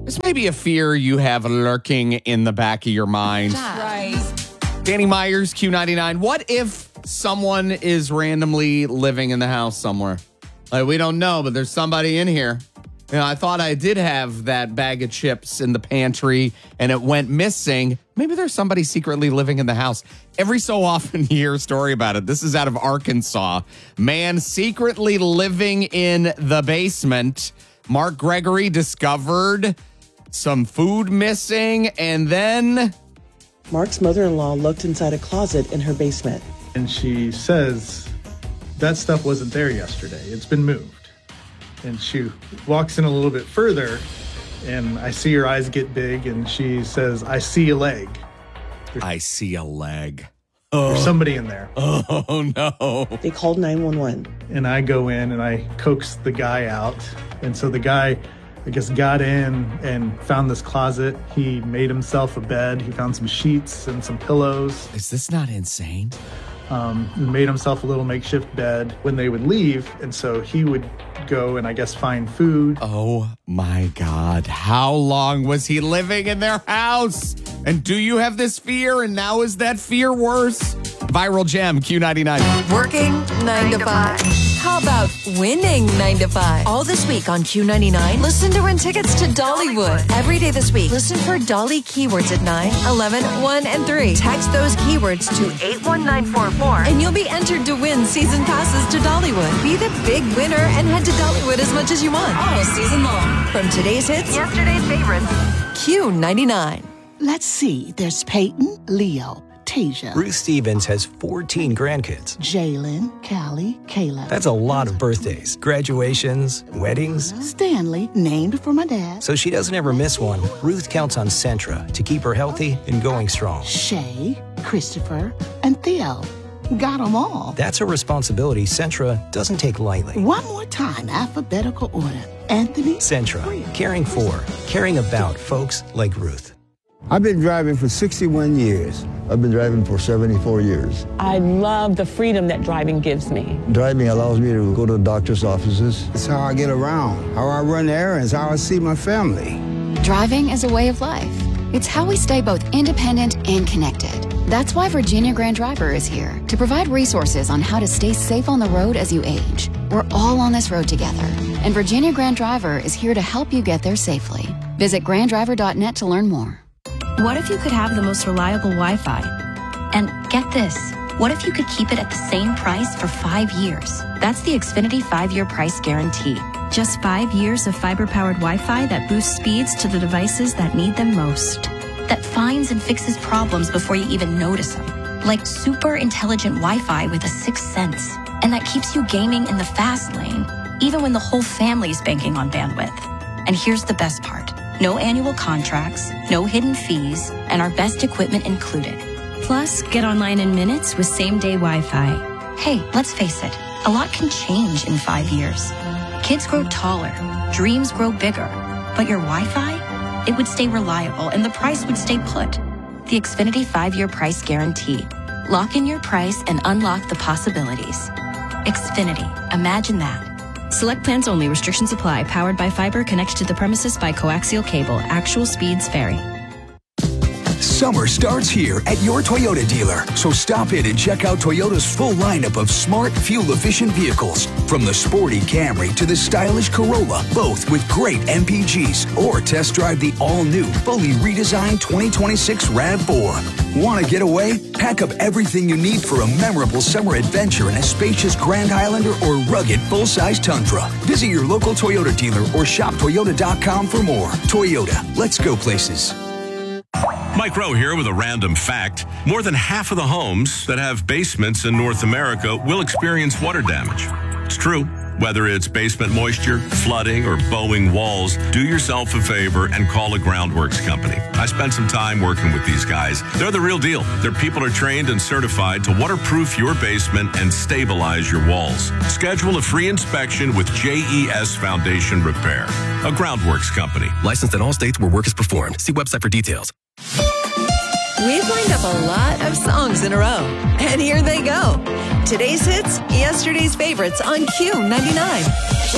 This may be a fear you have lurking in the back of your mind. Right. Danny Myers, Q99. What if someone is randomly living in the house somewhere? Like, we don't know, but there's somebody in here. You know, I thought I did have that bag of chips in the pantry and it went missing. Maybe there's somebody secretly living in the house. Every so often you hear a story about it. This is out of Arkansas. Man secretly living in the basement. Mark Gregory discovered some food missing, and then Mark's mother-in-law looked inside a closet in her basement. And she says, that stuff wasn't there yesterday. It's been moved. And she walks in a little bit further, and I see her eyes get big, and she says, I see a leg. I see a leg. There's somebody in there. Oh, no. They called 911. And I go in, and I coax the guy out. And so the guy, I guess, got in and found this closet. He made himself a bed. He found some sheets and some pillows. Is this not insane? Made himself a little makeshift bed when they would leave. And so he would go and I guess find food. Oh my God. How long was he living in their house? And do you have this fear? And now is that fear worse? Viral Gem, Q99. Working 9 to 5. How about winning 9 to 5? All this week on Q99, listen to win tickets to Dollywood. Every day this week, listen for Dolly keywords at 9, 11, 1, and 3. Text those keywords to 81944, and you'll be entered to win season passes to Dollywood. Be the big winner and head to Dollywood as much as you want. All season long. From today's hits, yesterday's favorites, Q99. Let's see. There's Peyton, Leo, Tasia, Ruth Stevens has 14 grandkids. Jalen, Callie, Kayla. That's a lot of birthdays, graduations, weddings. Stanley, named for my dad. So she doesn't ever miss one. Ruth counts on Centra to keep her healthy and going strong. Shay, Christopher, and Theo. Got them all. That's a responsibility Centra doesn't take lightly. One more time, alphabetical order. Anthony. Centra, caring for, caring about folks like Ruth. I've been driving for 61 years. I've been driving for 74 years. I love the freedom that driving gives me. Driving allows me to go to the doctor's offices. It's how I get around, how I run errands, how I see my family. Driving is a way of life. It's how we stay both independent and connected. That's why Virginia Grand Driver is here to provide resources on how to stay safe on the road as you age. We're all on this road together, and Virginia Grand Driver is here to help you get there safely. Visit granddriver.net to learn more. What if you could have the most reliable Wi-Fi? And get this, what if you could keep it at the same price for 5 years? That's the Xfinity 5-year price guarantee. Just 5 years of fiber-powered Wi-Fi that boosts speeds to the devices that need them most. That finds and fixes problems before you even notice them. Like super intelligent Wi-Fi with a sixth sense. And that keeps you gaming in the fast lane, even when the whole family's banking on bandwidth. And here's the best part. No annual contracts, no hidden fees, and our best equipment included. Plus, get online in minutes with same-day Wi-Fi. Hey, let's face it, a lot can change in 5 years. Kids grow taller, dreams grow bigger, but your Wi-Fi, it would stay reliable and the price would stay put. The Xfinity 5-year price guarantee. Lock in your price and unlock the possibilities. Xfinity, imagine that. Select plans only. Restrictions apply. Powered by fiber. Connected to the premises by coaxial cable. Actual speeds vary. Summer starts here at your Toyota dealer. So stop in and check out Toyota's full lineup of smart, fuel-efficient vehicles. From the sporty Camry to the stylish Corolla, both with great MPGs. Or test drive the all-new, fully redesigned 2026 RAV4. Want to get away? Pack up everything you need for a memorable summer adventure in a spacious Grand Highlander or rugged full-size Tundra. Visit your local Toyota dealer or shop Toyota.com for more. Toyota, let's go places. Mike Rowe here with a random fact. More than half of the homes that have basements in North America will experience water damage. It's true. Whether it's basement moisture, flooding, or bowing walls, do yourself a favor and call a Groundworks company. I spent some time working with these guys. They're the real deal. Their people are trained and certified to waterproof your basement and stabilize your walls. Schedule a free inspection with JES Foundation Repair, a Groundworks company. Licensed in all states where work is performed. See website for details. We've lined up a lot of songs in a row, and here they go. Today's hits, yesterday's favorites on Q99.